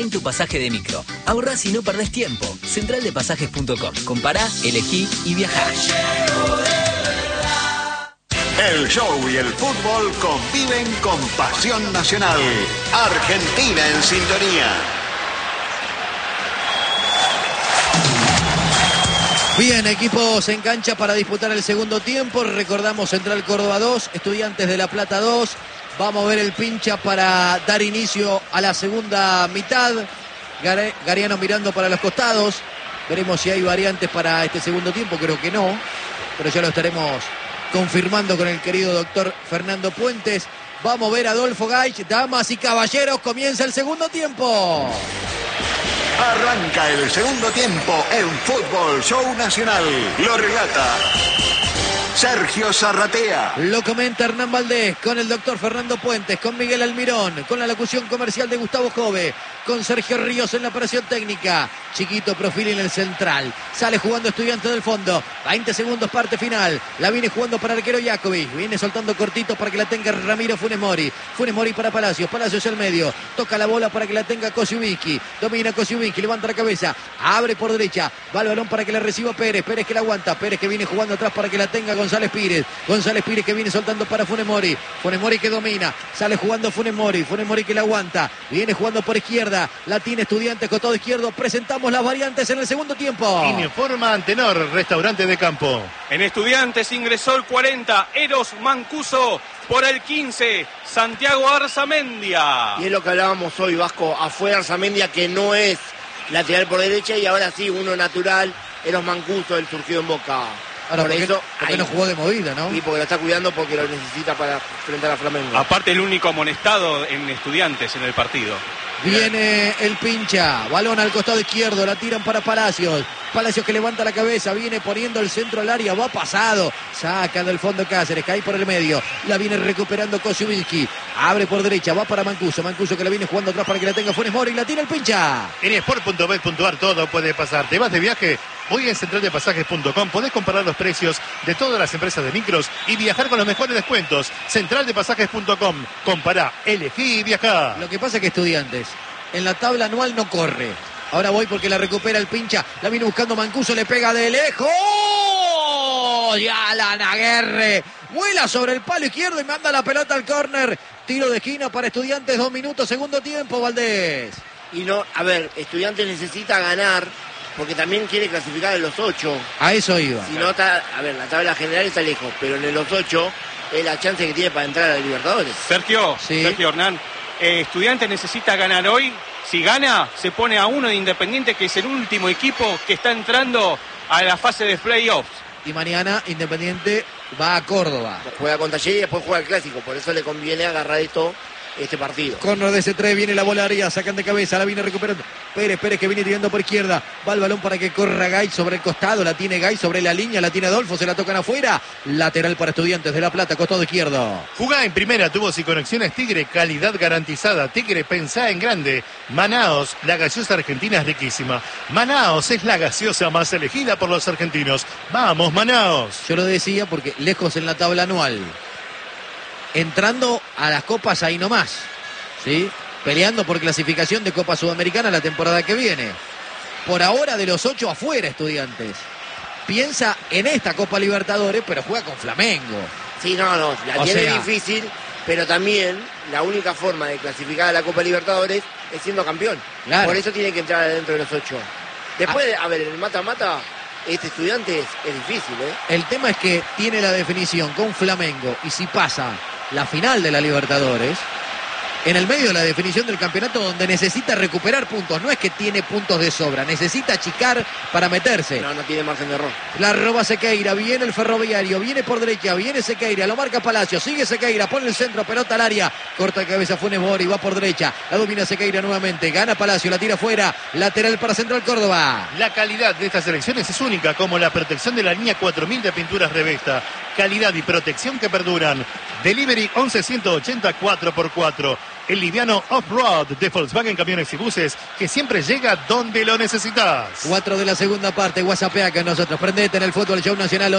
En tu pasaje de micro. Ahorrás y no perdés tiempo. Centraldepasajes.com. Compará, elegí y viajá. El show y el fútbol conviven con pasión nacional. Argentina en sintonía. Bien, equipos en cancha para disputar el segundo tiempo. Recordamos Central Córdoba 2, Estudiantes de La Plata 2. Vamos a ver el pincha para dar inicio a la segunda mitad. Gariano mirando para los costados. Veremos si hay variantes para este segundo tiempo. Creo que no, pero ya lo estaremos confirmando con el querido doctor Fernando Puentes. Vamos a ver a Adolfo Gaich. Damas y caballeros, comienza el segundo tiempo. Arranca el segundo tiempo en Fútbol Show Nacional. Lo relata Sergio Zarratea. Lo comenta Hernán Valdés con el doctor Fernando Puentes, con Miguel Almirón, con la locución comercial de Gustavo Jove, con Sergio Ríos en la operación técnica. Chiquito perfil en el central. Sale jugando Estudiante del fondo. 20 segundos, parte final. La viene jugando para arquero Jakovic. Viene soltando cortito para que la tenga Ramiro Funes Mori. Funes Mori para Palacios. Palacios al medio. Toca la bola para que la tenga Kosiubiski. Domina Kosiubiski. Levanta la cabeza. Abre por derecha. Va el balón para que la reciba Pérez. Pérez que la aguanta. Pérez que viene jugando atrás para que la tenga González Pires. González Pires que viene soltando para Funes Mori. Funes Mori que domina. Sale jugando Funes Mori. Funes Mori que la aguanta. Viene jugando por izquierda. La tiene Estudiantes, costado izquierdo. Presentamos las variantes en el segundo tiempo. Informa Antenor, restaurante de campo. En Estudiantes ingresó el 40, Eros Mancuso. Por el 15, Santiago Arzamendia. Y es lo que hablábamos hoy, Vasco. Afuera Arzamendia, que no es lateral por derecha, y ahora sí, uno natural, Eros Mancuso, el surgido en Boca. Ahora, ¿por qué no jugó de movida, no? Y porque lo está cuidando, porque lo necesita para enfrentar a Flamengo. Aparte, el único amonestado en Estudiantes en el partido. Viene el pincha, balón al costado izquierdo, la tiran para Palacios. Palacios que levanta la cabeza, viene poniendo el centro al área, va pasado, saca del fondo Cáceres, cae por el medio, la viene recuperando Kosiubiski, abre por derecha, va para Mancuso, Mancuso que la viene jugando atrás para que la tenga Funes Mori y la tira el pincha. En sport.bet.ar todo puede pasar. ¿Te vas de viaje? Hoy en centraldepasajes.com podés comparar los precios de todas las empresas de micros y viajar con los mejores descuentos. Centraldepasajes.com. Compará, elegí y viajá. Lo que pasa es que Estudiantes en la tabla anual no corre. Ahora voy porque la recupera el pincha. La viene buscando Mancuso, le pega de lejos. Y Alan Aguerre vuela sobre el palo izquierdo y manda la pelota al córner. Tiro de esquina para Estudiantes, 2 minutos, segundo tiempo, Valdés. Y no, a ver, Estudiantes necesita ganar, porque también quiere clasificar en los 8. A eso iba. Si no está, a ver, la tabla general está lejos, pero en los 8 es la chance que tiene para entrar a la Libertadores. Sergio, sí. Sergio Hernán, Estudiantes necesita ganar hoy. Si gana, se pone a 1 de Independiente, que es el último equipo que está entrando a la fase de playoffs. Y mañana Independiente va a Córdoba. Juega con Talleres y después juega el Clásico, por eso le conviene agarrar este partido. Corner de C3, viene la bola arriba, sacan de cabeza, la viene recuperando Pérez que viene tirando por izquierda, va el balón para que corra Gay sobre el costado, la tiene Gay sobre la línea, la tiene Adolfo, se la tocan afuera, lateral para Estudiantes de La Plata, costado izquierdo. Jugá en primera, tubos y conexiones Tigre, calidad garantizada. Tigre, pensá en grande. Manaos, la gaseosa argentina es riquísima. Manaos es la gaseosa más elegida por los argentinos. ¡Vamos, Manaos! Yo lo decía porque lejos en la tabla anual, entrando a las copas ahí nomás, ¿sí? Peleando por clasificación de Copa Sudamericana la temporada que viene. Por ahora de los 8 afuera Estudiantes. Piensa en esta Copa Libertadores, pero juega con Flamengo. Sí, no, la tiene difícil, pero también la única forma de clasificar a la Copa Libertadores es siendo campeón. Claro. Por eso tiene que entrar adentro de los 8. Después, a ver, el mata-mata, este Estudiante es difícil, ¿eh? El tema es que tiene la definición con Flamengo, y si pasa la final de la Libertadores, en el medio de la definición del campeonato, donde necesita recuperar puntos, no es que tiene puntos de sobra, necesita achicar para meterse. No tiene margen de error. La roba Sequeira, viene el Ferroviario, viene por derecha, viene Sequeira, lo marca Palacio, sigue Sequeira, pone el centro, pelota al área, corta cabeza Funes Mori, va por derecha, la domina Sequeira nuevamente, gana Palacio, la tira fuera, lateral para Central Córdoba. La calidad de estas elecciones es única, como la protección de la línea 4000 de pinturas Revesta. Calidad y protección que perduran. Delivery 11 180 4x4. el liviano off-road de Volkswagen Camiones y Buses, que siempre llega donde lo necesitas. 4 de la segunda parte, WhatsAppea con nosotros. Prendete en el Fútbol Show Nacional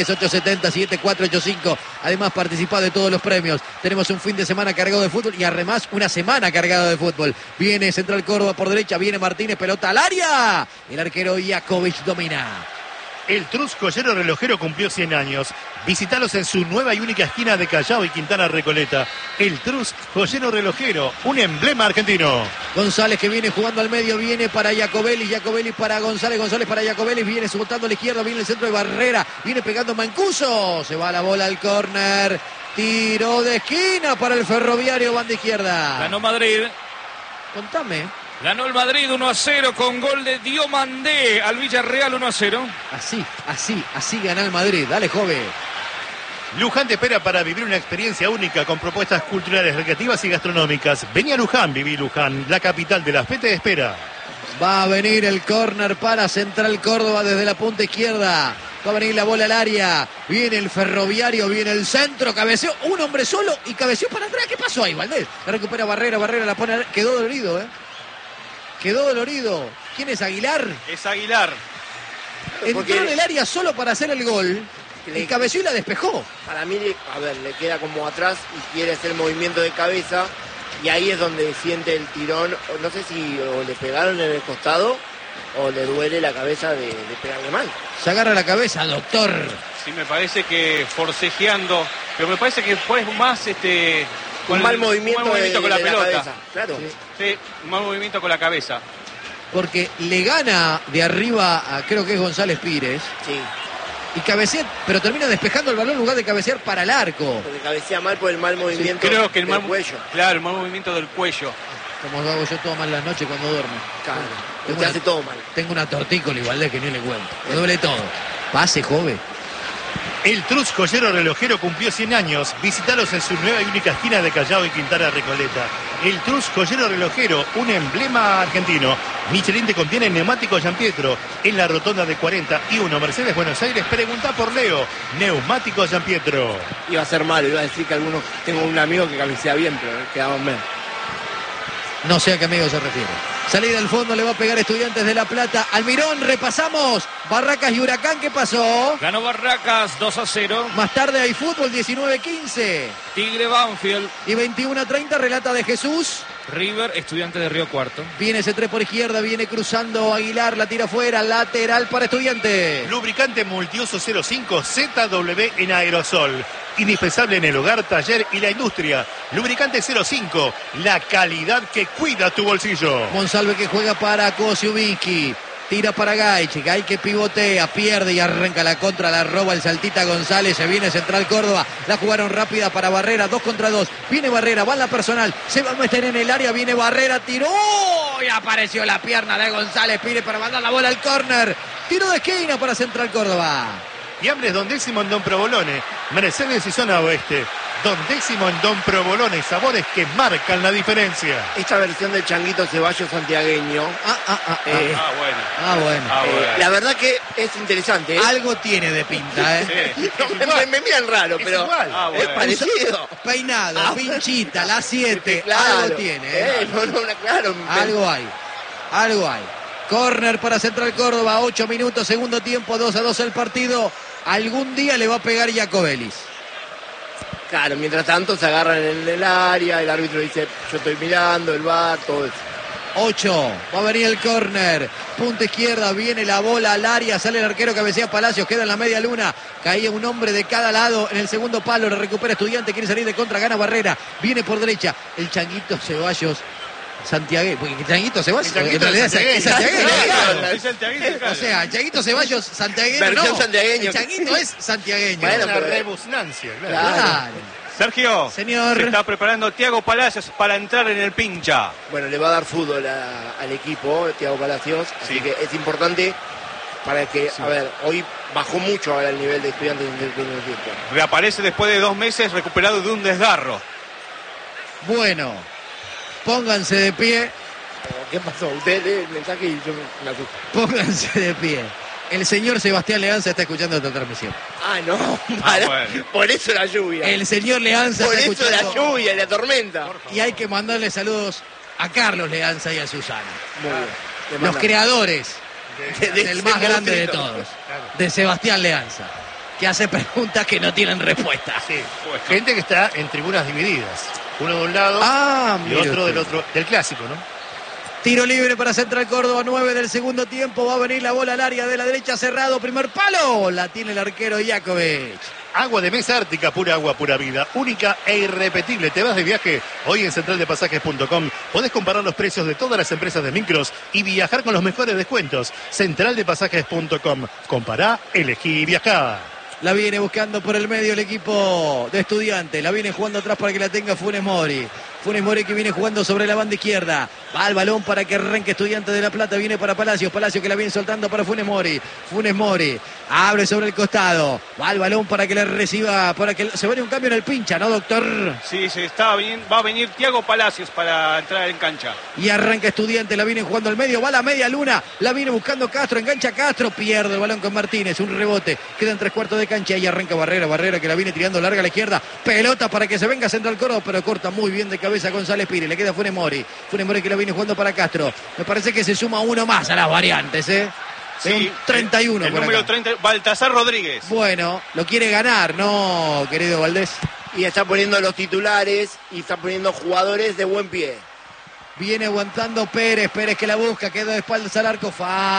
11-3-870-7485. Además, participa de todos los premios. Tenemos un fin de semana cargado de fútbol y además una semana cargada de fútbol. Viene Central Córdoba por derecha, viene Martínez, pelota al área. El arquero Jakovic domina. El Trus Joyero Relojero cumplió 100 años. Visítalos en su nueva y única esquina de Callao y Quintana Recoleta. El Trus Joyero Relojero, un emblema argentino. González que viene jugando al medio, viene para Jacobelli, Jacobelli para González, González para Jacobelli, viene soltando a la izquierda, viene el centro de Barrera, viene pegando Mancuso, se va la bola al córner, tiro de esquina para el Ferroviario, banda izquierda. Ganó Madrid. Contame. Ganó el Madrid 1-0 con gol de Diomandé al Villarreal 1-0. Así gana el Madrid. Dale, joven. Luján te espera para vivir una experiencia única con propuestas culturales, recreativas y gastronómicas. Vení a Luján, viví Luján, la capital de la fe te espera. Va a venir el córner para Central Córdoba desde la punta izquierda. Va a venir la bola al área. Viene el Ferroviario, viene el centro. Cabeceó un hombre solo y cabeceó para atrás. ¿Qué pasó ahí, Valdés? La recupera Barrera, Barrera la pone. Quedó dolorido, ¿eh? Quedó dolorido. ¿Quién es Aguilar? Es Aguilar. Entró en el área solo para hacer el gol. Y cabeció y la despejó. Para mí, a ver, le queda como atrás y quiere hacer movimiento de cabeza. Y ahí es donde siente el tirón. No sé si o le pegaron en el costado o le duele la cabeza de pegarle mal. Se agarra la cabeza, doctor. Sí, me parece que forcejeando, pero me parece que fue más Un mal movimiento con la de pelota. cabeza, claro. Sí, un mal movimiento con la cabeza. Porque le gana de arriba a, creo que es González Pires. Sí, Y cabecea, pero termina despejando el balón en lugar de cabecear para el arco. porque cabecea mal por el mal movimiento Creo que el del mal cuello. Claro, el mal movimiento del cuello. Como lo hago yo todas mal las noches cuando duermo. Claro, Tengo usted una- hace todo mal. Tengo una tortícola igual de que ni le cuento. Me duele todo. Pase, joven. El Trus Joyero Relojero cumplió 100 años. Visítalos en su nueva y única esquina de Callao y Quintana Recoleta. El Trus Joyero Relojero, un emblema argentino. Michelin te contiene neumáticos Giampietro. En la rotonda de 41 Mercedes Buenos Aires, pregunta por Leo. Neumáticos Giampietro. Iba a ser malo, iba a decir que algunos, tengo un amigo que cabecea bien, pero quedamos mal. No sé a qué amigo se refiere. Salida al fondo, le va a pegar Estudiantes de La Plata. Almirón, repasamos. Barracas y Huracán, ¿qué pasó? Ganó Barracas 2-0. Más tarde hay fútbol, 19-15. Tigre Banfield. Y 21-30, relata de Jesús. River, Estudiantes de Río Cuarto. Viene ese 3 por izquierda, viene cruzando Aguilar, la tira afuera, lateral para Estudiantes. Lubricante Multiuso 05 ZW en aerosol. Indispensable en el hogar, taller y la industria. Lubricante 05, la calidad que cuida tu bolsillo. Monsalve que juega para Kosiubinsky. Tira para Gaich que pivotea, pierde y arranca la contra, la roba el Saltita González, se viene Central Córdoba, la jugaron rápida para Barrera, 2 contra 2, viene Barrera, va en la personal, se va a meter en el área, viene Barrera, tiró y apareció la pierna de González Pires para mandar la bola al córner, tiro de esquina para Central Córdoba. Fiambres Don Décimo en Don Provolone, Mercedes y Zona Oeste. Don Décimo en Don Provolone, sabores que marcan la diferencia. Esta versión del Changuito Ceballos santiagueño, Bueno. la verdad que es interesante. Algo tiene de pinta, ¿eh? Sí. Me miran raro, Es pero igual. Ah, es bueno. parecido. Peinado, pinchita, la 7, Claro. algo tiene, ¿eh? Claro. Algo hay. Córner para Central Córdoba, 8 minutos, segundo tiempo, 2-2 el partido. Algún día le va a pegar Jacobelis. Claro, mientras tanto se agarran en el área, el árbitro dice, yo estoy mirando, el VAR, todo eso. 8, va a venir el córner, punta izquierda, viene la bola al área, sale el arquero, cabecea Palacios, queda en la media luna, caía un hombre de cada lado en el segundo palo, lo recupera Estudiante, quiere salir de contra, gana Barrera, viene por derecha, el Changuito Ceballos, Santiagueño, porque el Changuito Ceballos, El Changuito en realidad es santiagueño, claro. Es Santiaguito, claro. O sea, Changuito Ceballos, santiagueño, Versión no, santiagueño. el Changuito es santiagueño. Bueno, Una pero- rebusnancia, claro. Claro. Sergio, Señor. se está preparando Thiago Palacios para entrar en el pincha. Bueno, le va a dar fútbol al equipo, Thiago Palacios, así Sí. que es importante para que, a ver, hoy bajó mucho ahora el nivel de Estudiantes en el primer tiempo. Reaparece después de 2 meses recuperado de un desgarro. Bueno, pónganse de pie. ¿Qué pasó? Usted lee el mensaje y yo me asusto. Pónganse de pie. El señor Sebastián Leanza está escuchando esta transmisión. Ah, no. Bueno. Por eso la lluvia. El señor Leanza Por está eso la escuchando. lluvia y la tormenta. Y hay que mandarle saludos a Carlos Leanza y a Susana. Muy bien. Te Los manda. creadores De del ese más grande de monstruito. todos. De Sebastián Leanza. Que hace preguntas que no tienen respuesta. Sí. Gente que está en tribunas divididas. Uno de un lado y mire otro del usted. otro. Del clásico, ¿no? Tiro libre para Central Córdoba, 9 del segundo tiempo. Va a venir la bola al área de la derecha, cerrado. Primer palo. La tiene el arquero Jakovic. Agua de mesa Ártica, pura agua, pura vida, única e irrepetible. Te vas de viaje hoy en centraldepasajes.com. Podés comparar los precios de todas las empresas de micros y viajar con los mejores descuentos. Centraldepasajes.com. Compará, elegí y viajá. La viene buscando por el medio el equipo de Estudiantes. La viene jugando atrás para que la tenga Funes Mori. Funes Mori que viene jugando sobre la banda izquierda. Va al balón para que arranque Estudiantes de La Plata. Viene para Palacios. Palacios que la viene soltando para Funes Mori. Funes Mori abre sobre el costado. Va al balón para que le reciba. Para que se vaya un cambio en el pincha, ¿no, doctor? Sí, va a venir Thiago Palacios para entrar en cancha. Y arranca Estudiantes. La viene jugando al medio. Va a la media luna. La viene buscando Castro. Engancha Castro. Pierde el balón con Martínez. Un rebote. Quedan 3/4 de cancha. Y arranca Barrera. Barrera que la viene tirando larga a la izquierda. Pelota para que se venga Central Córdoba. Pero corta muy bien de cabeza González Pires. Le queda Funes Mori. Funes Mori que la viene jugando para Castro. Me parece que se suma uno más a las variantes, ¿eh? Sí, un 31 el por número acá. 30, Baltasar Rodríguez. Bueno, lo quiere ganar, ¿no, querido Valdés? Y está poniendo los titulares y está poniendo jugadores de buen pie. Viene aguantando Pérez. Pérez que la busca. Queda de espaldas al arco.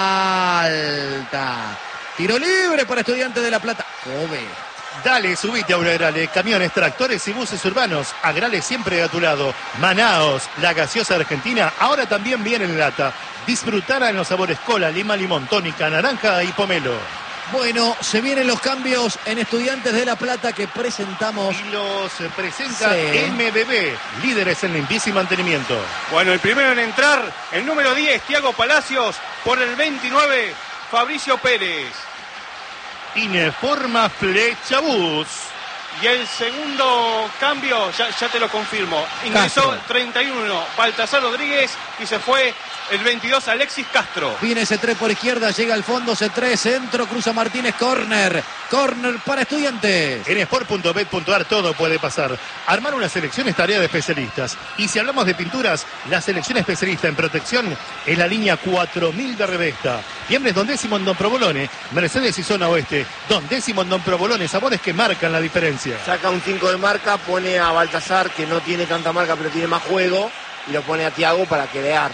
Falta. Tiro libre para Estudiantes de La Plata. Jove. Dale, subite a Agrale, camiones, tractores y buses urbanos. Agrale siempre a tu lado. Manaos, la gaseosa argentina, ahora también viene en lata. Disfrutará en los sabores cola, lima, limón, tónica, naranja y pomelo. Bueno, se vienen los cambios en Estudiantes de La Plata que presentamos. Y los presenta Sí. MBB, líderes en limpieza y mantenimiento. Bueno, el primero en entrar, el número 10, Thiago Palacios, por el 29, Fabricio Pérez. Ineforma Flecha Bus. Y el segundo cambio, ya te lo confirmo, ingresó Castro. 31, Baltasar Rodríguez, y se fue el 22, Alexis Castro. Viene C3 por izquierda, llega al fondo C3, centro, cruza Martínez, córner. Córner para Estudiantes. En sport.bet.ar todo puede pasar. Armar una selección es tarea de especialistas. Y si hablamos de pinturas, la selección especialista en protección es la línea 4000 de Revesta. Fiembres Don Décimo en Don Provolone, Mercedes y Zona Oeste. Don Décimo en Don Provolone, sabores que marcan la diferencia. Saca un 5 de marca, pone a Baltasar, que no tiene tanta marca pero tiene más juego, y lo pone a Thiago para crear.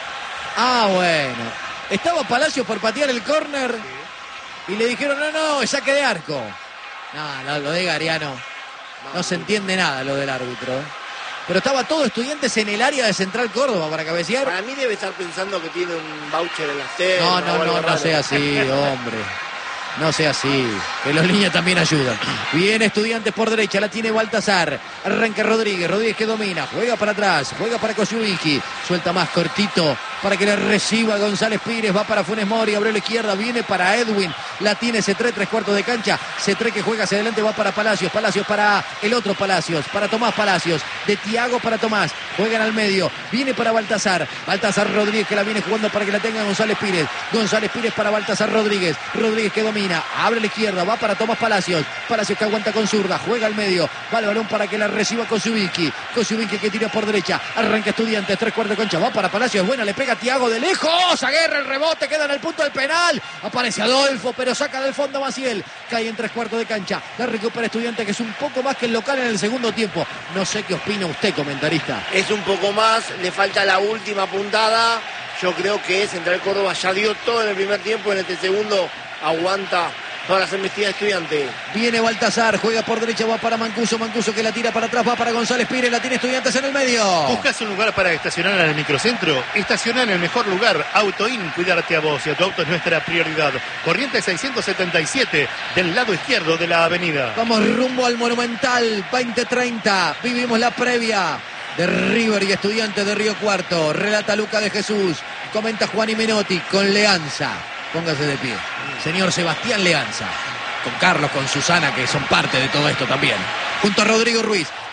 Ah, bueno. Estaba Palacios por patear el córner y le dijeron, no, es saque de arco. No, lo de Gariano. No se entiende nada lo del árbitro. Pero estaba todo Estudiantes en el área de Central Córdoba para cabecear. Para mí debe estar pensando que tiene un voucher en la cena. No sea así, hombre. No sea así, que los líneas también ayudan. Viene Estudiantes por derecha, la tiene Baltasar. Arranca Rodríguez, Rodríguez que domina, juega para atrás, juega para Kosciuszki. Suelta más cortito para que le reciba González Pires, va para Funes Mori, abrió la izquierda, viene para Edwin. La tiene C3, 3/4 de cancha. C3 que juega hacia adelante, va para Palacios. Palacios para el otro Palacios, para Tomás Palacios. De Thiago para Tomás, juegan al medio. Viene para Baltasar. Baltasar Rodríguez que la viene jugando para que la tenga González Pires. González Pires para Baltasar Rodríguez. Rodríguez que domina. Abre la izquierda, va para Tomás Palacios. Palacios que aguanta con zurda, juega al medio. Va el balón para que la reciba Kosciuszki. Kosciuszki que tira por derecha. Arranca Estudiantes, 3/4 de cancha. Va para Palacios, buena, le pega Thiago de lejos. Aguerra el rebote, queda en el punto del penal. Aparece Adolfo, pero saca del fondo Maciel. Cae en 3/4 de cancha. La recupera Estudiantes, que es un poco más que el local en el segundo tiempo. No sé qué opina usted, comentarista. Es un poco más, le falta la última puntada. Yo creo que Central Córdoba ya dio todo en el primer tiempo, en este segundo aguanta todas las embestidas de Estudiantes. Viene Baltasar, juega por derecha, va para Mancuso. Mancuso que la tira para atrás, va para González Pires, la tiene Estudiantes en el medio. ¿Buscas un lugar para estacionar en el microcentro? Estaciona en el mejor lugar. AutoIn, cuidarte a vos y a tu auto es nuestra prioridad. Corriente 677, del lado izquierdo de la avenida. Vamos rumbo al Monumental 2030. Vivimos la previa de River y Estudiantes de Río Cuarto. Relata Luca de Jesús. Comenta Juan y Menotti con Leanza. Póngase de pie. Señor Sebastián Leanza. Con Carlos, con Susana, que son parte de todo esto también. Junto a Rodrigo Ruiz.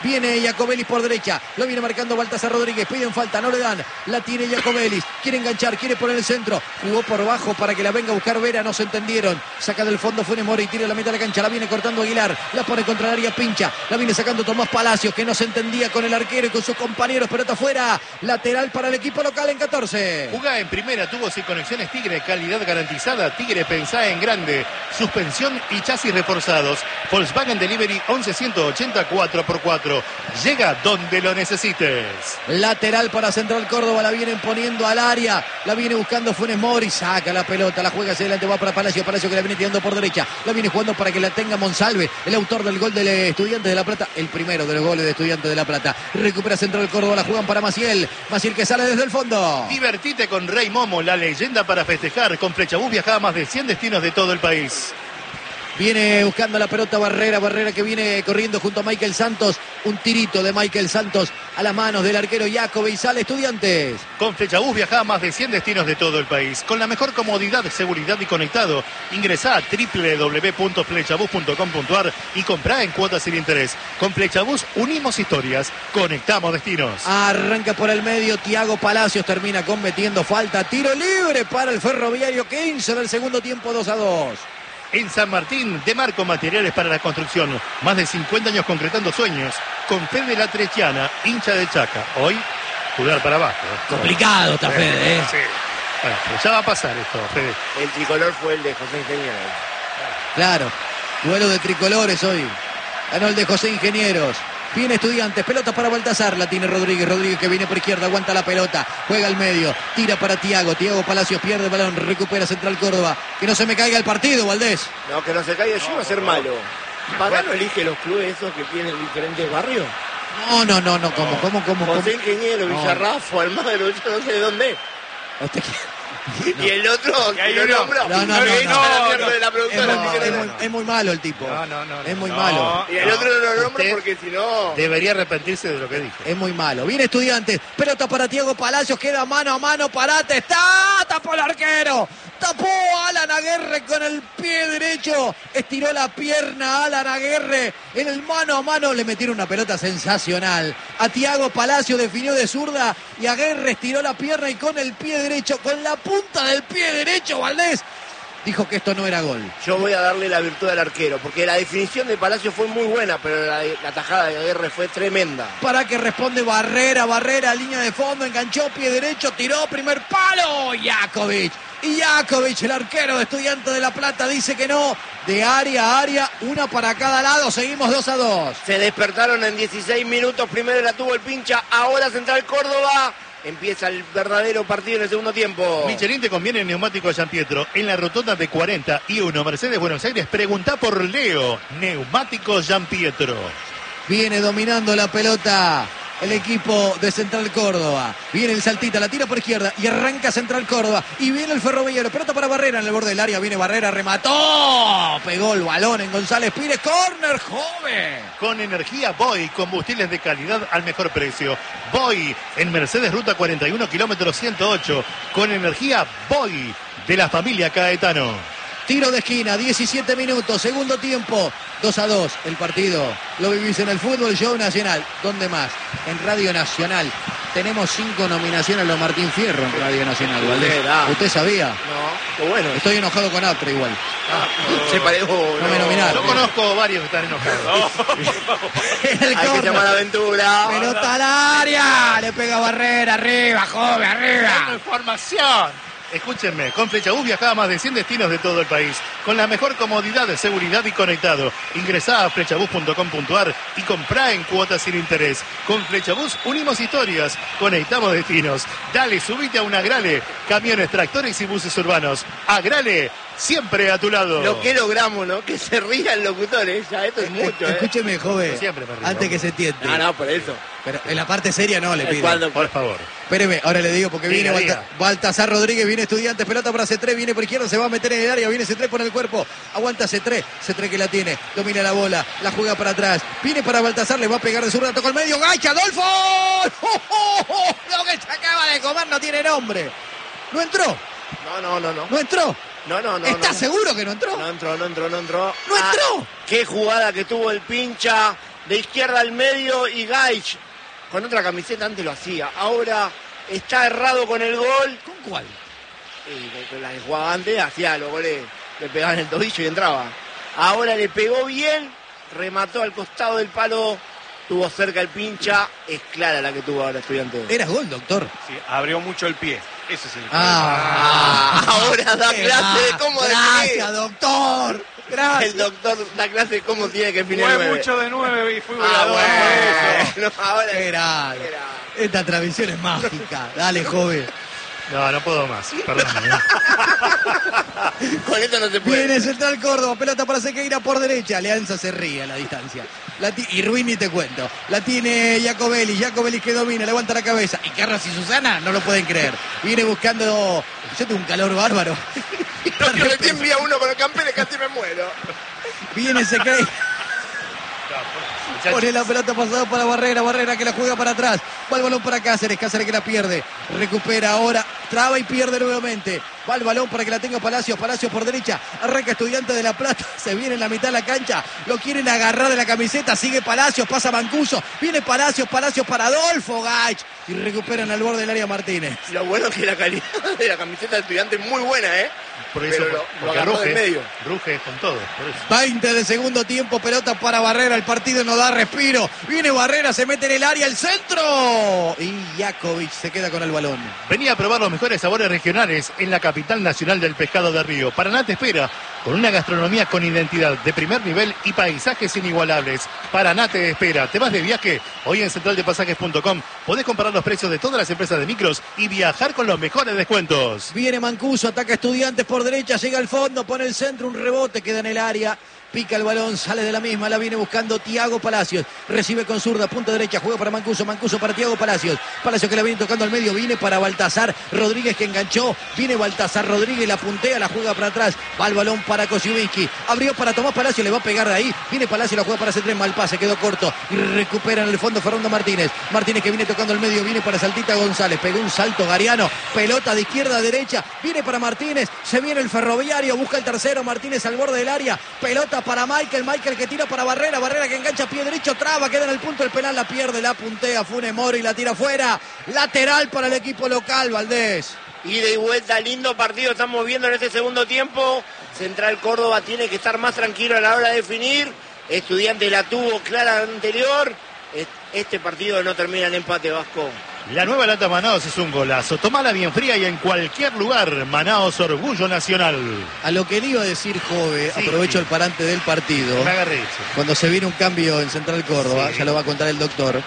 Viene Jacobelis por derecha. Lo viene marcando Baltasar Rodríguez. Piden falta, no le dan. La tiene Jacobelis. Quiere enganchar, quiere poner el centro. Jugó por bajo para que la venga a buscar Vera. No se entendieron. Saca del fondo Funes Mori. Tira la mitad de la cancha. La viene cortando Aguilar. La pone contra el área, pincha. La viene sacando Tomás Palacios, que no se entendía con el arquero y con sus compañeros. Pelota afuera. Lateral para el equipo local en 14. Jugá en primera, tubos y conexiones Tigre, calidad garantizada. Tigre, pensá en grande. Suspensión y chasis reforzados. Volkswagen Delivery 11180 4x4. Llega donde lo necesites. Lateral para Central Córdoba. La vienen poniendo al área. La viene buscando Funes Mori. Saca la pelota. La juega hacia adelante. Va para Palacio. Palacio que la viene tirando por derecha. La viene jugando para que la tenga Monsalve. El autor del gol del Estudiantes de La Plata. El primero de los goles de Estudiantes de La Plata. Recupera Central Córdoba. La juegan para Maciel. Maciel que sale desde el fondo. Divertite con Rey Momo, la leyenda para festejar. Con Flechabús viajaba a más de 100 destinos de todo el país. Viene buscando la pelota Barrera que viene corriendo junto a Michael Santos. Un tirito de Michael Santos a las manos del arquero Jacob y sale Estudiantes. Con Flechabús viajaba a más de 100 destinos de todo el país. Con la mejor comodidad, seguridad y conectado. Ingresá a www.flechabús.com.ar y comprá en cuotas sin interés. Con Flechabús unimos historias, conectamos destinos. Arranca por el medio Thiago Palacios, termina cometiendo falta. Tiro libre para el Ferroviario, 15 del segundo tiempo, 2-2. En San Martín, de Marco Materiales para la Construcción. Más de 50 años concretando sueños. Con Fede La Trechiana, hincha de Chaca. Hoy, jugar para abajo. Complicado está Fede, Sí. Bueno, pero ya va a pasar esto, Fede. El tricolor fue el de José Ingeniero. Claro, duelo de tricolores hoy. Ganó el de José Ingenieros. Viene Estudiantes, pelota para Baltasar, la tiene Rodríguez que viene por izquierda, aguanta la pelota, juega al medio, tira para Thiago Palacios pierde el balón, recupera Central Córdoba, que no se me caiga el partido, Valdés. No, que no se caiga, yo iba a ser malo. ¿Pagano elige los clubes esos que tienen diferentes barrios? No, ¿cómo? José Ingeniero, No. Villarrafo, Almagro, yo no sé de dónde. Usted Y el otro, que lo nombro. No. De la productora, Es muy malo el tipo. No. Es muy malo. Y el otro no lo nombro Usted porque si no... debería arrepentirse de lo que dijo. Es muy malo. Viene Estudiantes. Pelota para Thiago Palacios. Queda mano a mano. Parate. Tapó el arquero. Tapó a Alan Aguerre con el pie derecho. Estiró la pierna a Alan Aguerre. En el mano a mano le metieron una pelota sensacional. A Thiago Palacios definió de zurda. Y Aguerre estiró la pierna y con el pie derecho, con la punta del pie derecho, Valdés, dijo que esto no era gol. Yo voy a darle la virtud al arquero, porque la definición de Palacio fue muy buena, pero la tajada de Aguirre fue tremenda. Para que responde Barrera, línea de fondo, enganchó, pie derecho, tiró, primer palo, Jakovic. Y Jakovic, el arquero de Estudiantes de La Plata, dice que no. De área a área, una para cada lado, seguimos 2-2. Se despertaron en 16 minutos, primero la tuvo el Pincha, ahora Central Córdoba. Empieza el verdadero partido en el segundo tiempo. Michelin te conviene en neumáticos San Pietro. En la rotonda de 41 Mercedes Buenos Aires, pregunta por Leo. Neumáticos San Pietro. Viene dominando la pelota el equipo de Central Córdoba. Viene el Saltita, la tira por izquierda y arranca Central Córdoba. Y viene el Ferroviario, pelota para Barrera en el borde del área. Viene Barrera, remató. Pegó el balón en González Pires. Córner, joven. Con energía Boy, combustibles de calidad al mejor precio. Boy, en Mercedes Ruta 41, kilómetro 108. Con energía Boy, de la familia Caetano. Tiro de esquina, 17 minutos, segundo tiempo, 2-2 el partido. Lo vivís en el Fútbol Show Nacional. ¿Dónde más? En Radio Nacional. Tenemos 5 nominaciones a los Martín Fierro en Radio Nacional, Valdés. ¿Usted sabía? No, qué bueno. Estoy enojado con Apre igual. Se parejo. No me nominaron. Yo conozco varios que están enojados. El Hay que llamar a Aventura. pelota al área. Le pega Barrera, arriba, joven, arriba. Información. Escúchenme, con Flechabús viajaba a más de 100 destinos de todo el país. Con la mejor comodidad, seguridad y conectado. Ingresá a flechabús.com.ar y comprá en cuotas sin interés. Con Flechabús unimos historias, conectamos destinos. Dale, subite a un Agrale. Camiones, tractores y buses urbanos. Agrale, siempre a tu lado. Lo que logramos, ¿no? Que se ría el locutor, ¿eh? Ya esto es mucho, ¿eh? Escúcheme, joven. Yo siempre me río. Antes que se tiente. No, por eso. Pero en la parte seria no le pido. Cuando Por favor. Espéreme, ahora le digo porque Diga, viene diga. Baltasar Rodríguez, viene Estudiantes, pelota para C3, viene por izquierda, se va a meter en el área, viene C3 por el cuerpo, aguanta C3 que la tiene, domina la bola, la juega para atrás, viene para Baltasar, le va a pegar de zurda, toca el medio, ¡gacha, Adolfo! Lo que se acaba de comer no tiene nombre. ¿No entró? No. ¿No entró? No. ¿Estás seguro que no entró? No entró. ¿No entró? Qué jugada que tuvo el Pincha. de izquierda al medio y Gaich con otra camiseta antes lo hacía. Ahora está errado con el gol. ¿Con cuál? Y con la que jugaba antes hacía los goles, le pegaban el tobillo y entraba. Ahora le pegó bien, remató al costado del palo, tuvo cerca el pincha, es clara la que tuvo ahora Estudiantes. Era gol, doctor. Sí, abrió mucho el pie. Ese es el Ahora da clase de cómo Gracias, definir. doctor. Gracias. El doctor da clase de cómo tiene que definir. Fue mucho de 9 y fui goleador por eso. Bueno, ahora Qué grande. Esta transmisión es mágica. Dale, joven. No puedo más. Perdóname. con esto no se puede. Viene Central Córdoba, pelota para Sequeira por derecha. Alianza se ríe a la distancia. Y Ruiz ni te cuento. La tiene Jacobelli que domina, levanta la cabeza. Y Carlos y Susana no lo pueden creer. Viene buscando. Yo tengo un calor bárbaro. No, que me envía uno con los campeones, casi me muero. Viene Sequeira. Pone la pelota pasada para Barrera que la juega para atrás. Va el balón para Cáceres que la pierde. Recupera ahora, traba y pierde nuevamente. Va el balón para que la tenga Palacios por derecha. Arranca Estudiante de La Plata, se viene en la mitad de la cancha. Lo quieren agarrar de la camiseta, sigue Palacios, pasa Mancuso. Viene Palacios para Adolfo Gaich. Y recuperan al borde del área Martínez. Lo bueno es que la calidad de la camiseta de Estudiante es muy buena, Por eso, pero lo porque agarró del medio. ruge con todo. Por eso. 20 de segundo tiempo, pelota para Barrera, el partido no da respiro. Viene Barrera, se mete en el área, el centro. Y Jakovic se queda con el balón. Venía a probar los mejores sabores regionales en la capital nacional del pescado de Río. Paraná te espera con una gastronomía con identidad de primer nivel y paisajes inigualables. Paraná te espera. ¿Te vas de viaje? Hoy en centraldepasajes.com podés comparar los precios de todas las empresas de micros y viajar con los mejores descuentos. Viene Mancuso, ataca a Estudiantes por derecha, llega al fondo, pone el centro, un rebote, queda en el área. Pica el balón, sale de la misma, la viene buscando Thiago Palacios. Recibe con zurda, punta derecha, juega para Mancuso para Thiago Palacios. Palacios que la viene tocando al medio, viene para Baltasar Rodríguez que enganchó. Viene Baltasar Rodríguez, la puntea, la juega para atrás. Va el balón para Kosciuszki. Abrió para Tomás Palacios, le va a pegar de ahí. Viene Palacios, la juega para C3, mal pase, quedó corto. Y recupera en el fondo Fernando Martínez. Martínez que viene tocando al medio, viene para Saltita González. Pegó un salto Gariano, pelota de izquierda a derecha. Viene para Martínez, se viene el Ferroviario, busca el tercero. Martínez al borde del área. Pelota para Michael que tira para Barrera que engancha pie derecho, traba, queda en el punto del penal, la pierde, la puntea Funes Mori y la tira fuera. Lateral para el equipo local, Valdés. Ida y vuelta, lindo partido estamos viendo en este segundo tiempo. Central Córdoba tiene que estar más tranquilo a la hora de definir. Estudiantes la tuvo clara anterior. Este partido no termina en empate, Vasco. La nueva lata Manaos es un golazo. Tomala bien fría y en cualquier lugar. Manaos, orgullo nacional. A lo que le iba a decir, Jove, Sí, aprovecho sí. el parante del partido. Me agarré eso. Cuando se viene un cambio en Central Córdoba, Sí. ya lo va a contar el doctor.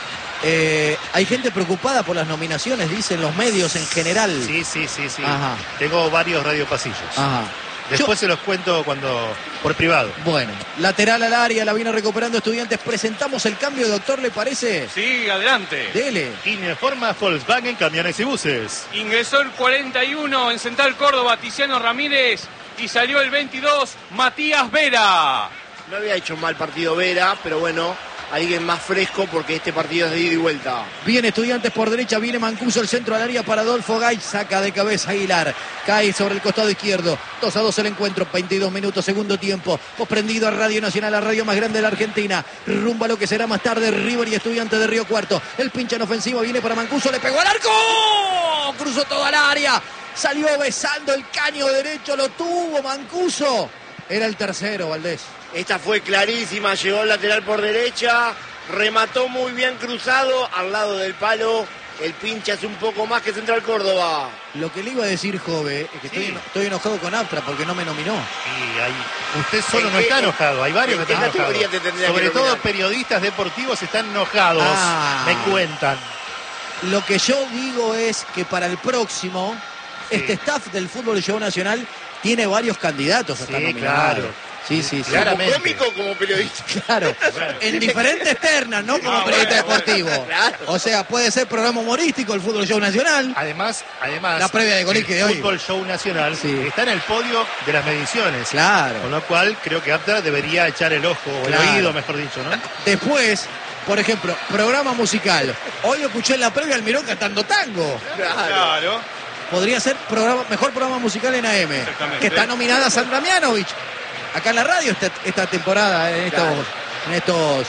Hay gente preocupada por las nominaciones, dicen los medios en general. Sí. Ajá. Tengo varios radiopasillos. Ajá. Después se los cuento por privado. Bueno, lateral al área, la viene recuperando Estudiantes. Presentamos el cambio, doctor, ¿le parece? Sí, adelante. Dele. Informa Volkswagen Camiones y Buses. Ingresó el 41 en Central Córdoba, Tiziano Ramírez, y salió el 22, Matías Vera. No había hecho mal partido Vera, pero bueno, alguien más fresco porque este partido es de ida y vuelta. Viene Estudiantes por derecha, viene Mancuso, el centro al área para Adolfo Gaich, saca de cabeza Aguilar, cae sobre el costado izquierdo, 2-2 el encuentro, 22 minutos, segundo tiempo, prendido a Radio Nacional, la radio más grande de la Argentina, rumbo a lo que será más tarde River y Estudiantes de Río Cuarto, el pincha en ofensiva, viene para Mancuso, le pegó al arco, cruzó toda el área, salió besando el caño derecho, lo tuvo Mancuso, era el tercero, Valdés. Esta fue clarísima, llegó el lateral por derecha, remató muy bien cruzado al lado del palo. El pincha es un poco más que Central Córdoba. Lo que le iba a decir, Jove, es que Sí. estoy enojado con Aptra porque no me nominó. Y usted solo ¿En no qué- está enojado, hay varios en que qué están categoría enojados. te tendría que Sobre todo nominar? periodistas deportivos están enojados. Ah. Me cuentan. Lo que yo digo es que para el próximo, Sí. este staff del Fútbol Show Nacional tiene varios candidatos a estar Sí, nominados. claro. Sí. Claramente. ¿Como cómico o como periodista? Claro, en diferentes ternas, no como periodista deportivo. Claro. O sea, puede ser programa humorístico el Fútbol Show Nacional. Además, La previa de Colegio de hoy. el Fútbol Show Nacional Sí. está en el podio de las mediciones. Claro. Con lo cual, creo que Aptra debería echar el ojo, o Claro. el oído, mejor dicho, ¿no? Después, por ejemplo, programa musical. Hoy lo escuché en la previa al Mirón cantando tango. Claro. Podría ser mejor programa musical en AM. Exactamente. Que está nominada Sandra Mianovich. Acá en la radio esta temporada, en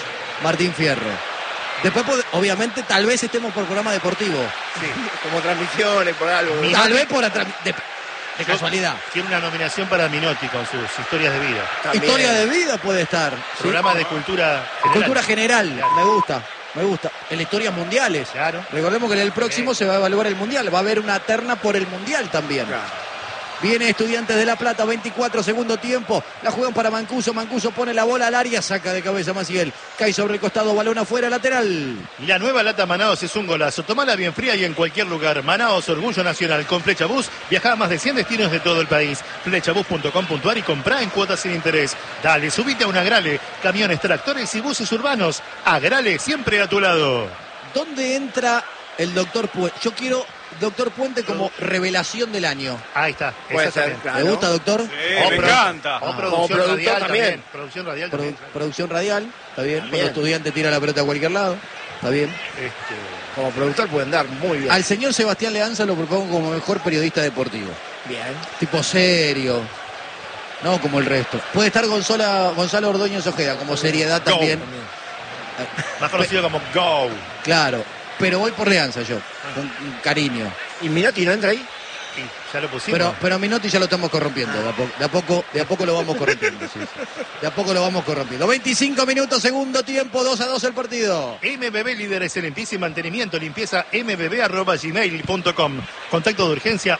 Martín Fierro. Después, obviamente, tal vez estemos por programa deportivo. Sí, como transmisiones, por algo. Tal vez por de casualidad. Tiene una nominación para Minotti con sus historias de vida. También. Historia de vida puede estar. Programa de cultura general. Cultura general, Claro. me gusta. En las historias mundiales. Claro. Recordemos que en el próximo se va a evaluar el mundial. Va a haber una terna por el mundial también. Claro. Viene Estudiantes de La Plata, 24 segundo tiempo. La juegan para Mancuso. Mancuso pone la bola al área, saca de cabeza Maciel. Cae sobre el costado, balón afuera, lateral. La nueva lata Manaos es un golazo. Tomala bien fría y en cualquier lugar. Manaos, orgullo nacional. Con Flechabús viaja a más de 100 destinos de todo el país. Flechabús.com.ar y comprá en cuotas sin interés. Dale, subite a un Agrale. Camiones, tractores y buses urbanos. Agrale, siempre a tu lado. ¿Dónde entra el doctor Puente? Yo quiero doctor Puente como revelación del año. Ahí está. Puede ser, exactamente. claro. ¿Le gusta, doctor? Sí, me encanta. O Como producción productor radial también. también. Producción radial también. Producción radial, está bien. También. Cuando estudiante tira la pelota a cualquier lado, está bien. Como productor pueden dar muy bien. Al señor Sebastián Leanza lo propongo como mejor periodista deportivo. Bien. Tipo serio, no como el resto. Puede estar Gonzalo Ordóñez Ojeda como seriedad Go. también. Más conocido como Go. Claro, pero voy por Leanza yo, con cariño. ¿Y Minotti no entra ahí? Sí, ya lo pusimos. Pero a Minotti ya lo estamos corrompiendo, de a poco lo vamos corrompiendo. Sí. De a poco lo vamos corrompiendo. 25 minutos, segundo tiempo, 2-2 el partido. MBB líderes en limpieza y mantenimiento. Limpieza mbb@gmail.com. Contacto de urgencia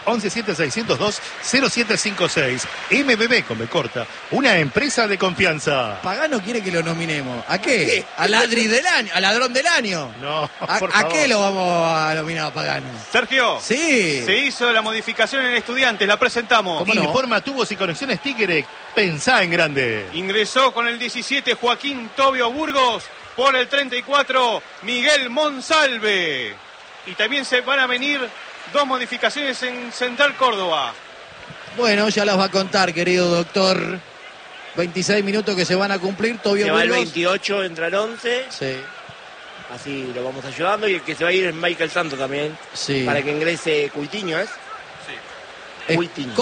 117602-0756. MBB con B corta. Una empresa de confianza. Pagano quiere que lo nominemos. ¿A qué? ¿Al ladri del año? ¿Al ladrón del año? No, ¿A por a favor. qué lo vamos a nominar a Pagano? Sergio, Sí. se hizo la modificación en Estudiantes, la presentamos. ¿Cómo no? Informa Tubos y Conexiones Tigre. Pensá en grande. Ingresó con el 17 Joaquín Tobio Burgos, por el 34 Miguel Monsalve. Y también se van a venir dos modificaciones en Central Córdoba. Bueno, ya las va a contar, querido doctor. 26 minutos que se van a cumplir. Tobio Se va el Burgos. 28, entra el 11. Sí, Así lo vamos ayudando. Y el que se va a ir es Michael Santos también. sí. Para que ingrese Cuitiño, ¿es? Es Cuitiño.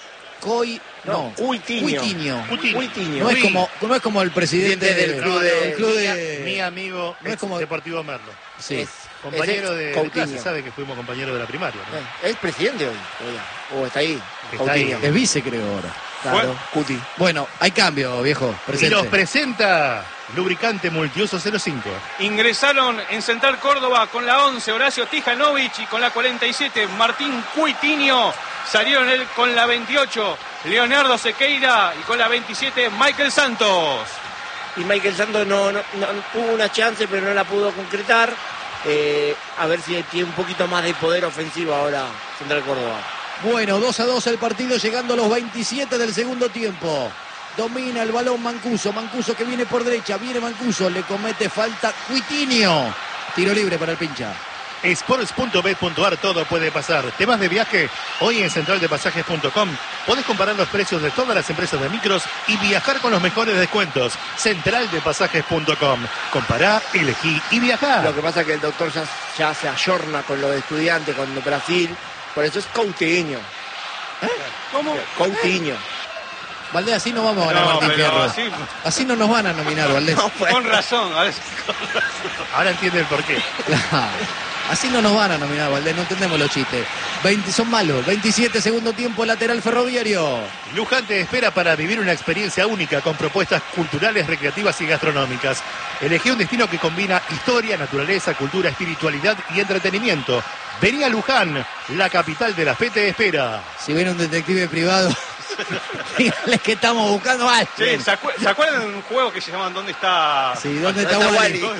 No, Cuitiño. Cuitiño. No es como el presidente Del club de- Mi amigo No es como- Deportivo Merlo. Sí. Es- Compañero es de Coutinho. clase, sabe que fuimos compañeros de la primaria, ¿no? ¿Es presidente hoy? O está ahí. Está ahí. Coutinho. Es vice, creo, ahora. Claro, Cuti. Bueno, hay cambio, viejo. Y Presente. nos presenta Lubricante Multiuso 05. Ingresaron en Central Córdoba con la 11 Horacio Tijanovic y con la 47 Martín Cuitiño. Salieron él con la 28 Leonardo Sequeira y con la 27 Michael Santos. Y Michael Santos no tuvo una chance, pero no la pudo concretar. A ver si tiene un poquito más de poder ofensivo ahora Central Córdoba. Bueno, 2-2 el partido, llegando a los 27 del segundo tiempo. Domina el balón Mancuso. Mancuso que viene por derecha. Viene Mancuso. Le comete falta Cuitiño. Tiro libre para el pincha. Sports.bet.ar, todo puede pasar. Temas de viaje, hoy en centraldepasajes.com podés comparar los precios de todas las empresas de micros y viajar con los mejores descuentos. Centraldepasajes.com. Compará, elegí y viajá. Lo que pasa es que el doctor ya se ayorna con lo de estudiante, con Brasil. Por eso es Coutinho. ¿Cómo? Coutinho. Valdés, así no vamos a ganar No, Martín pero Fierro. así, Así no nos van a nominar, Valdés. No, pues. con razón. A ver, Ahora entiende el porqué. Claro. Así no nos van a nominar, Valdés. No entendemos los chistes. Son malos. 27 segundo tiempo, lateral Ferroviario. Luján te espera para vivir una experiencia única con propuestas culturales, recreativas y gastronómicas. Elegí un destino que combina historia, naturaleza, cultura, espiritualidad y entretenimiento. Vení a Luján, la capital de la fe te espera. Si viene un detective privado, díganle que estamos buscando a che, alguien. ¿se acuerdan de un juego que se llama ¿Dónde está? Sí, ¿dónde está ¿Dónde está Wally? Wally?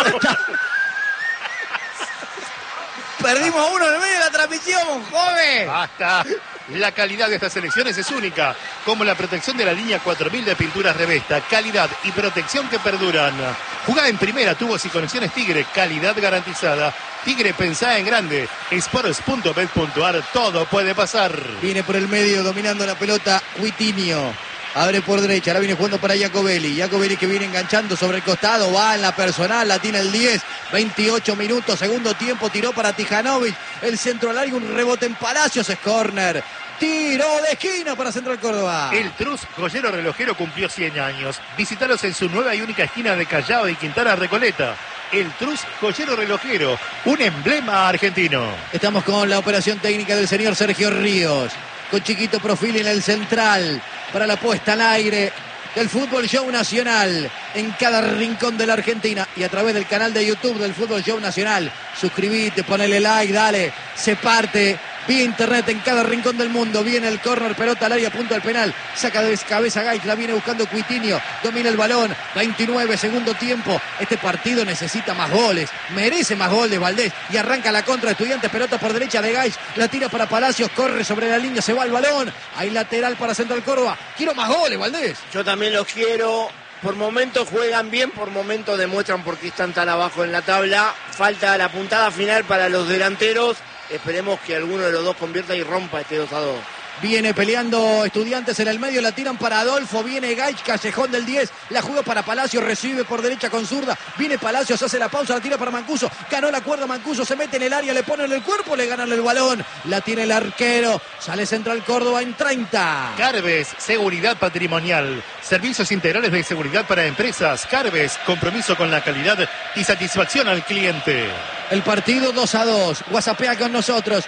Perdimos uno en el medio de la transmisión, joven. Basta. La calidad de estas selecciones es única, como la protección de la línea 4000 de pinturas Revesta, calidad y protección que perduran. Jugá en primera, tubos y conexiones Tigre, calidad garantizada. Tigre, pensá en grande. Sports.bet.ar, todo puede pasar. Viene por el medio dominando la pelota Cuitiño. Abre por derecha, ahora viene jugando para Jacobelli. Jacobelli que viene enganchando sobre el costado, va en la personal, la tiene el 10. 28 minutos, segundo tiempo, tiró para Tijanovic. El centro al área, un rebote en Palacios, es córner Tiro de esquina para Central Córdoba. El Trus Joyero Relojero cumplió 100 años. Visítalos en su nueva y única esquina de Callao y Quintana Recoleta. El Trus Joyero Relojero, un emblema argentino. Estamos con la operación técnica del señor Sergio Ríos. Con Chiquito Profil en el central para la puesta al aire del Fútbol Show Nacional en cada rincón de la Argentina y a través del canal de YouTube del Fútbol Show Nacional. Suscribite, ponele like, dale, se parte vía internet en cada rincón del mundo. Viene el córner, pelota al área, punto al penal, saca de cabeza Gaich, la viene buscando Cuitinho, domina el balón, 29, segundo tiempo. Este partido necesita más goles, merece más goles Valdés y arranca la contra de Estudiantes, pelota por derecha de Gaich, la tira para Palacios, corre sobre la línea, se va el balón, hay lateral para Central Córdoba. Quiero más goles, Valdés. Yo también los quiero. Por momentos juegan bien, por momentos demuestran por qué están tan abajo en la tabla. Falta la puntada final para los delanteros. Esperemos que alguno de los dos convierta y rompa este 2-2. Viene peleando Estudiantes en el medio, la tiran para Adolfo, viene Gaich, callejón del 10, la juega para Palacios, recibe por derecha con zurda, viene Palacios, hace la pausa, la tira para Mancuso, ganó la cuerda Mancuso, se mete en el área, le pone en el cuerpo, le ganan el balón, la tiene el arquero, sale Central Córdoba en 30. Carves, seguridad patrimonial, servicios integrales de seguridad para empresas. Carves, compromiso con la calidad y satisfacción al cliente. El partido 2-2, WhatsAppea con nosotros,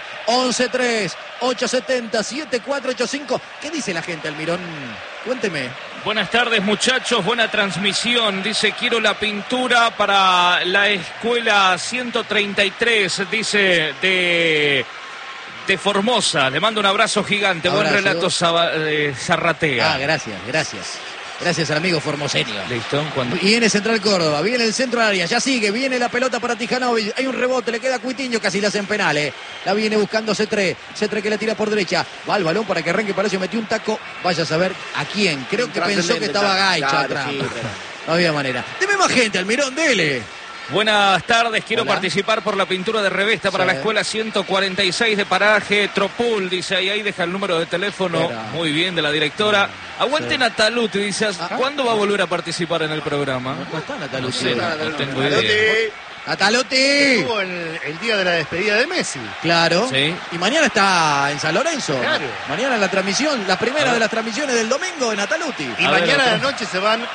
11-3-870-7485. ¿Qué dice la gente, Almirón? Cuénteme. Buenas tardes, muchachos, buena transmisión. Dice, quiero la pintura para la escuela 133, dice, de Formosa. Le mando un abrazo gigante, Abrazo. buen relato Zarratea. Gracias. Gracias al amigo formoseño. Listo. Cuando... Viene Central Córdoba, viene el centro del área, ya sigue, viene la pelota para Tijanovic, hay un rebote, le queda Cuitiño, casi la hacen penales. La viene buscando C3 que la tira por derecha, va al balón para que arranque Palacio, metió un taco, vaya a saber a quién. Creo que pensó que estaba Gaich atrás. Sí, pero... No había manera. Deme más gente, Almirón, dele. Buenas tardes, quiero Hola. Participar por la pintura de revista para la escuela 146 de Paraje Tropul, dice ahí deja el número de teléfono, muy bien, de la directora. Aguante Nataluti, dice, ¿cuándo va a volver a participar en el programa? No está Nataluti. No sé, no tengo idea. Nataluti. Estuvo el día de la despedida de Messi. Claro. Sí. Y mañana está en San Lorenzo. Claro. Mañana la transmisión, la primera de las transmisiones del domingo de Nataluti. Y A ver, mañana a la otro. noche se van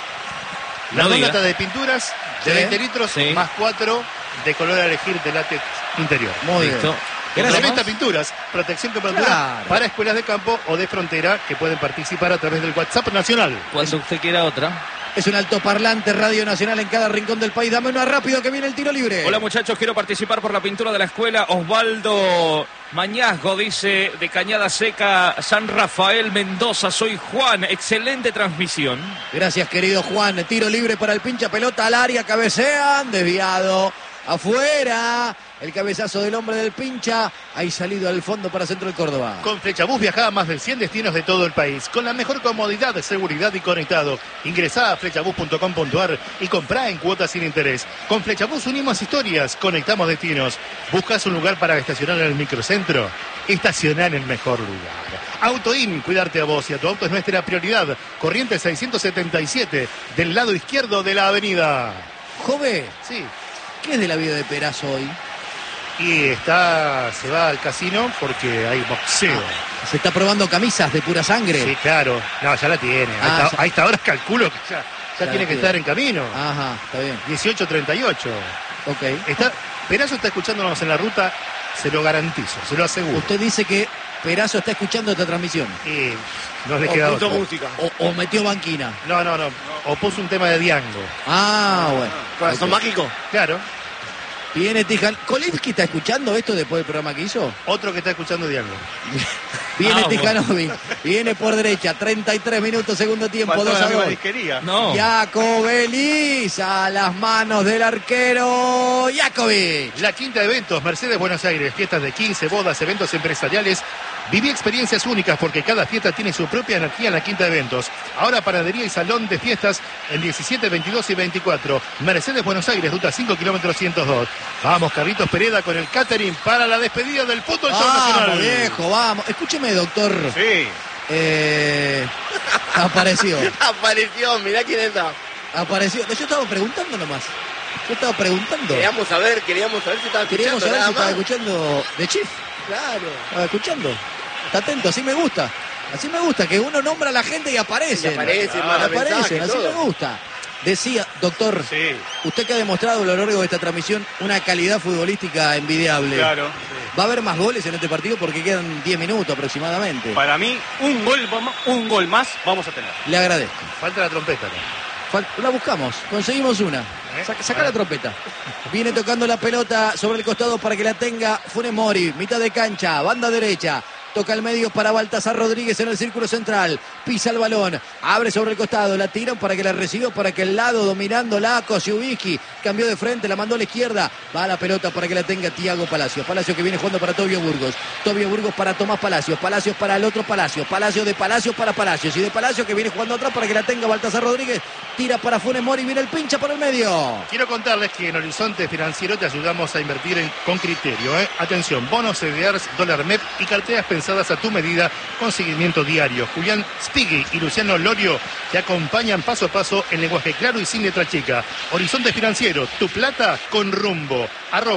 las No dos diga. latas de pinturas de Sí. 20 litros Sí. más 4 de color a elegir de látex interior. Muy Listo. bien. Gracias. Revista Pinturas, protección temperatura Claro. para escuelas de campo o de frontera que pueden participar a través del WhatsApp nacional. Cuando usted quiera otra. Es un altoparlante Radio Nacional en cada rincón del país. Dame una rápido que viene el tiro libre. Hola muchachos, quiero participar por la pintura de la escuela. Osvaldo Mañazgo dice, de Cañada Seca, San Rafael, Mendoza. Soy Juan, excelente transmisión. Gracias, querido Juan. Tiro libre para el pincha, pelota al área, cabecean, desviado, afuera. El cabezazo del hombre del pincha, ahí salido al fondo para Centro de Córdoba. Con Flechabús viaja a más de 100 destinos de todo el país, con la mejor comodidad, seguridad y conectado. Ingresá a flechabús.com.ar y comprá en cuotas sin interés. Con Flechabús unimos historias, conectamos destinos. ¿Buscas un lugar para estacionar en el microcentro? Estacioná en el mejor lugar. Autoin, cuidarte a vos y a tu auto es nuestra prioridad. Corriente 677, del lado izquierdo de la avenida. Jove, Sí. ¿qué es de la vida de Perazo hoy? Y se va al casino porque hay boxeo. Se está probando camisas de pura sangre. Sí, claro. No, ya la tiene. Ah, ya. A esta hora calculo que ya Ya tiene la que tiene. estar en camino. Ajá, está bien. 18:38. Ok. Perazo está escuchándonos en la ruta, se lo garantizo, se lo aseguro. Usted dice que Perazo está escuchando esta transmisión. Y no le O queda punto otra. música. O metió banquina. No. O puso un tema de Diango. Ah, bueno. Corazón Ok. mágico. Claro. Viene Tijan. ¿Kolinsky está escuchando esto después del programa que hizo? Otro que está escuchando Diango. Viene Vamos. Tijanovic. Viene por derecha. 33 minutos, segundo tiempo. Faltó 2 la a misma 2. disquería. No. Jacobelis a las manos del arquero Jakovic. La quinta de eventos, Mercedes Buenos Aires, fiestas de 15, bodas, eventos empresariales. Viví experiencias únicas porque cada fiesta tiene su propia energía en la quinta de eventos. Ahora panadería y salón de fiestas en 17, 22 y 24. Mercedes Buenos Aires, ruta 5 kilómetros 102. Vamos, Carlitos Pereda con el catering para la despedida del fútbol show Vamos, nacional. viejo, vamos. Escúcheme, doctor. Sí. Apareció. Apareció, mirá quién está. Apareció. Yo estaba preguntando nomás. Yo estaba preguntando. Queríamos saber si estaba Queríamos escuchando saber nada si estaba más. escuchando de Chief. Claro. Estaba escuchando. Está atento, así me gusta. Así me gusta, que uno nombra a la gente y aparecen. Y aparecen, manda mensajes, así todo. me gusta. Decía, doctor, Sí, usted que ha demostrado a lo largo de esta transmisión una calidad futbolística envidiable. claro. ¿Va a haber más goles en este partido? Porque quedan 10 minutos aproximadamente. Para mí, un gol más vamos a tener. Le agradezco. Falta la trompeta, ¿no? La buscamos, conseguimos una. Saca la trompeta. Viene tocando la pelota sobre el costado para que la tenga Funes Mori. Mitad de cancha, banda derecha. Toca al medio para Baltasar Rodríguez en el círculo central. Pisa el balón. Abre sobre el costado. La tiran para que la reciba. Para que el lado dominando la Kosciuszki. Cambió de frente. La mandó a la izquierda. Va a la pelota para que la tenga Thiago Palacios. Palacios que viene jugando para Tobio Burgos. Tobio Burgos para Tomás Palacios. Palacios para el otro Palacios. Palacios de Palacios para Palacios. Y de Palacios que viene jugando atrás para que la tenga Baltasar Rodríguez. Tira para Funes Mori. Viene el pincha por el medio. Quiero contarles que en Horizonte Financiero te ayudamos a invertir con criterio. Atención, bonos CDRs, dólar MEP y carteras pensadas a tu medida con seguimiento diario. Julián Spigui y Luciano Lorio te acompañan paso a paso en lenguaje claro y sin letra chica. Horizonte Financiero, tu plata con rumbo.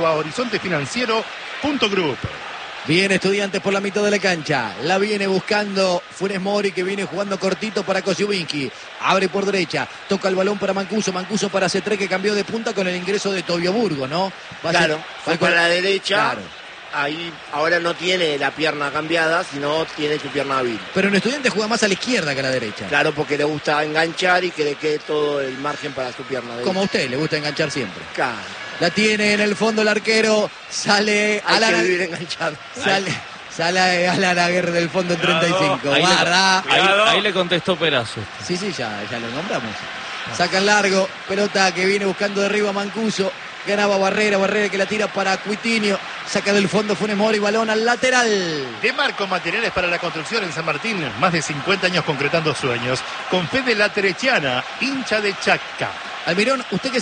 @horizontefinanciero.group. Viene Estudiantes por la mitad de la cancha. La viene buscando Funes Mori, que viene jugando cortito para Kosciuszki. Abre por derecha. Toca el balón para Mancuso. Mancuso para C3, que cambió de punta con el ingreso de Tobio Burgos, ¿no? Claro, fue para la derecha. Claro. Ahí ahora no tiene la pierna cambiada, sino tiene su pierna hábil. Pero en Estudiantes juega más a la izquierda que a la derecha. Claro, porque le gusta enganchar y que le quede todo el margen para su pierna derecha. Como a usted, le gusta enganchar siempre. Claro. La tiene en el fondo el arquero. Sale Hay que Alan. vivir enganchado. Sale Alan Aguirre del fondo en 35. Ahí, Guarda. ahí le contestó Perazo. Sí, ya lo nombramos. Saca el largo. Pelota que viene buscando de arriba Mancuso. Ganaba Barrera que la tira para Cuitinho. Saca del fondo Funes Mori, balón al lateral. De Marco Materiales para la Construcción en San Martín, más de 50 años concretando sueños. Con Fede La Terechana, hincha de Chaca. Almirón, usted que